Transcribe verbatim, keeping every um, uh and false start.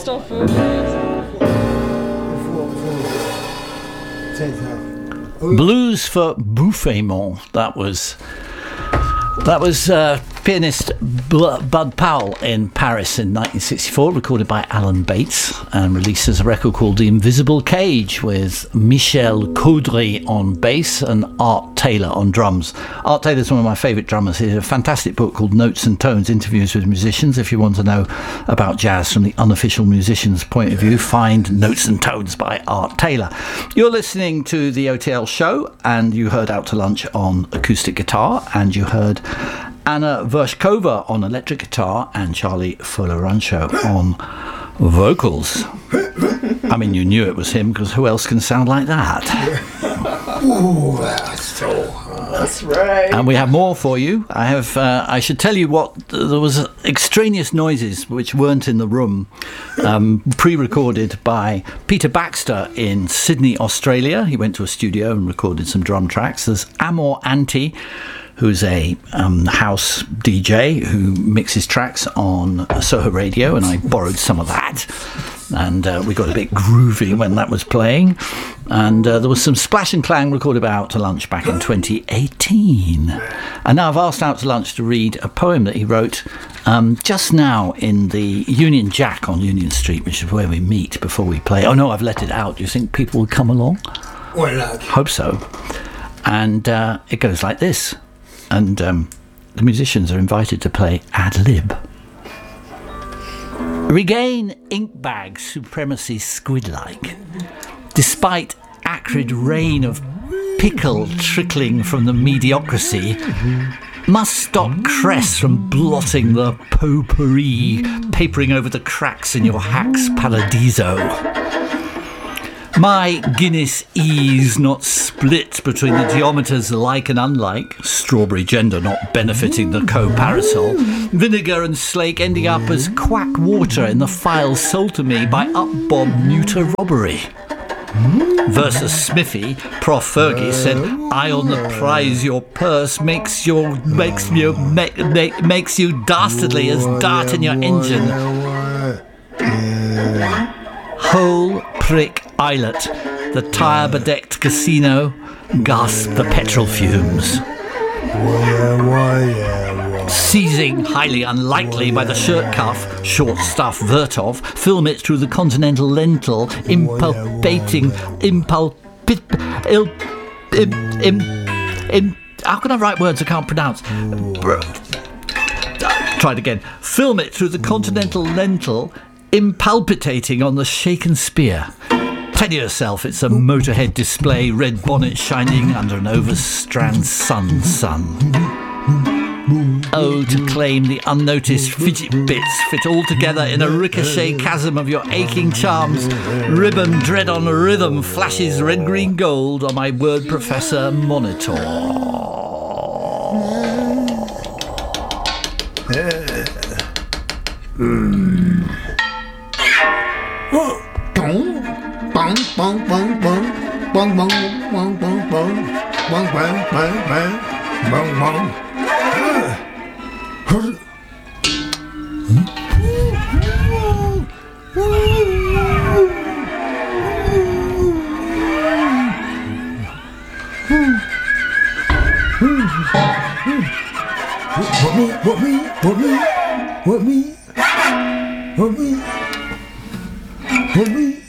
stuff. Blues for Bouffémont. That was that was uh, pianist Bud Powell in Paris in nineteen sixty-four, recorded by Alan Bates and released as a record called The Invisible Cage, with Michel Caudry on bass and Art Taylor on drums. Art Taylor is one of my favourite drummers. He has a fantastic book called Notes and Tones, Interviews with Musicians. If you want to know about jazz from the unofficial musician's point of view, find Notes and Tones by Art Taylor. You're listening to the O T L show, and you heard Out to Lunch on acoustic guitar, and you heard Anna Vershkova on electric guitar, and Charlie Folarancho on vocals. I mean, you knew it was him, because who else can sound like that? Ooh, that's so. That's right. And we have more for you. I have. Uh, I should tell you what. There was extraneous noises which weren't in the room, um, pre-recorded by Peter Baxter in Sydney, Australia. He went to a studio and recorded some drum tracks. There's Amor Anti, who's a um, house D J who mixes tracks on Soho Radio, and I borrowed some of that. And uh, we got a bit groovy when that was playing. And uh, there was some Splash and Clang recorded by Out to Lunch back in twenty eighteen. And now I've asked Out to Lunch to read a poem that he wrote um, just now in the Union Jack on Union Street, which is where we meet before we play. Oh no, I've let it out. Do you think people will come along? Well, uh, Hope so. And uh, it goes like this. And um, the musicians are invited to play ad lib. Regain ink bag supremacy squid-like, despite acrid rain of pickle trickling from the mediocrity. Must stop cress from blotting the potpourri papering over the cracks in your hack's paradiso. My Guinness ease not split between the geometers like and unlike, strawberry gender not benefiting the co-parasol, vinegar and slake ending up as quack water in the file sold to me by up-bob neuter robbery. Versus Smithy, Prof Fergie said, "Eye on the prize, your purse makes your makes you make, make, makes you dastardly as dart in your engine." Hole, prick, eyelet, the tyre-bedecked casino, gasp the petrol fumes. Seizing, highly unlikely, by the shirt cuff, short stuff Vertov, film it through the continental lentil, impulpating, impulpit, il, im, im, im, how can I write words I can't pronounce? Try it again. Film it through the continental lentil, impalpitating on the shaken spear. Tell yourself it's a Motorhead display, red bonnet shining under an overstrand sun sun. Oh, to claim the unnoticed fidget bits fit all together in a ricochet chasm of your aching charms. Ribbon dread on rhythm flashes red green gold on my word professor monitor. Mm. Oh. Bong, bong, bong, bong, bong, bong, bong, bong, bong, bong, bong, bong, bong, bong, bong. What me? What me? What me? What me? What me? What me?